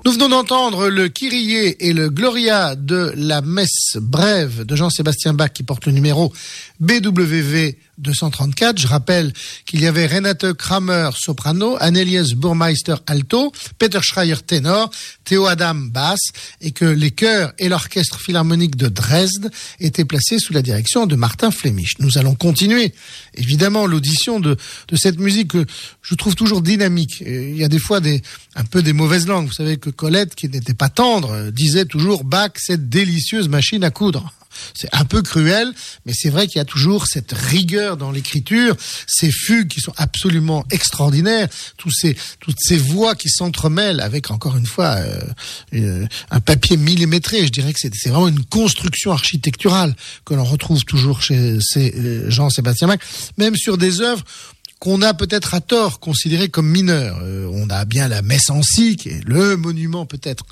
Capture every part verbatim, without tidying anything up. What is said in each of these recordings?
Nous venons d'entendre le Kyrie et le Gloria de la messe brève de Jean-Sébastien Bach qui porte le numéro B W V deux cent trente-quatre. Je rappelle qu'il y avait Renate Kramer, soprano, Annelies Burmeister, alto, Peter Schreier, ténor, Theo Adam, basse, et que les chœurs et l'orchestre philharmonique de Dresde étaient placés sous la direction de Martin Flemisch. Nous allons continuer, évidemment, l'audition de, de cette musique que je trouve toujours dynamique. Il y a des fois des, un peu des mauvaises langues. Vous savez que Colette, qui n'était pas tendre, disait toujours Bach, cette délicieuse machine à coudre. C'est un peu cruel, mais c'est vrai qu'il y a toujours cette rigueur dans l'écriture, ces fugues qui sont absolument extraordinaires, tous ces, toutes ces voix qui s'entremêlent avec, encore une fois, euh, euh, un papier millimétré. Je dirais que c'est, c'est vraiment une construction architecturale que l'on retrouve toujours chez, chez euh, Jean-Sébastien Bach, même sur des œuvres qu'on a peut-être à tort considéré comme mineur. Euh, on a bien la messe en si, qui est le monument peut-être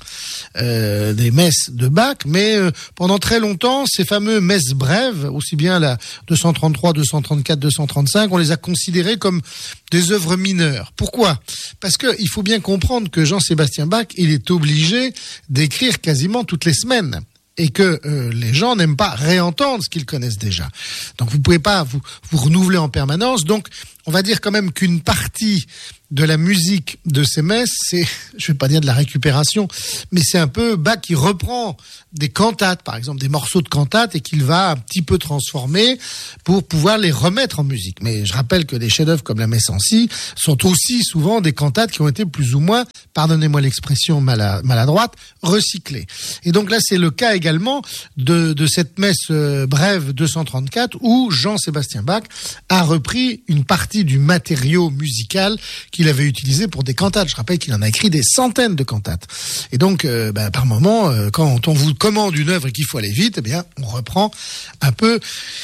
euh, des messes de Bach, mais euh, pendant très longtemps, ces fameux messes brèves, aussi bien la deux cent trente-trois, deux cent trente-quatre, deux cent trente-cinq, on les a considérées comme des œuvres mineures. Pourquoi ? Parce que il faut bien comprendre que Jean-Sébastien Bach, il est obligé d'écrire quasiment toutes les semaines. Et que euh, les gens n'aiment pas réentendre ce qu'ils connaissent déjà. Donc vous pouvez pas vous, vous renouveler en permanence. Donc on va dire quand même qu'une partie de la musique de ces messes, c'est, je vais pas dire de la récupération, mais c'est un peu Bach qui reprend des cantates, par exemple des morceaux de cantates, et qu'il va un petit peu transformer pour pouvoir les remettre en musique. Mais je rappelle que des chefs-d'œuvre comme la messe en si sont aussi souvent des cantates qui ont été plus ou moins, pardonnez-moi l'expression maladroite, recyclées. Et donc là, c'est le cas également de, de cette messe euh, brève deux cent trente-quatre où Jean-Sébastien Bach a repris une partie du matériau musical qu'il avait utilisé pour des cantates. Je rappelle qu'il en a écrit des centaines de cantates. Et donc, euh, bah, par moment, euh, quand on vous commande une œuvre et qu'il faut aller vite, eh bien, on reprend un peu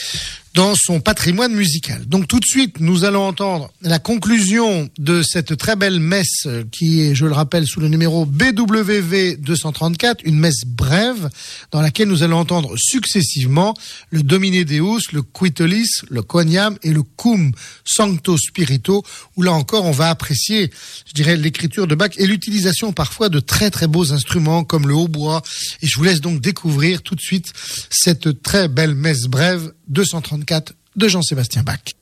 dans son patrimoine musical. Donc tout de suite, nous allons entendre la conclusion de cette très belle messe qui est, je le rappelle, sous le numéro B W V deux cent trente-quatre, une messe brève dans laquelle nous allons entendre successivement le Domine Deus, le Quitolis, le Quoniam et le Cum Sancto Spirito, où là encore on va apprécier, je dirais, l'écriture de Bach et l'utilisation parfois de très très beaux instruments comme le hautbois. Et je vous laisse donc découvrir tout de suite cette très belle messe brève deux cent trente-quatre de Jean-Sébastien Bach.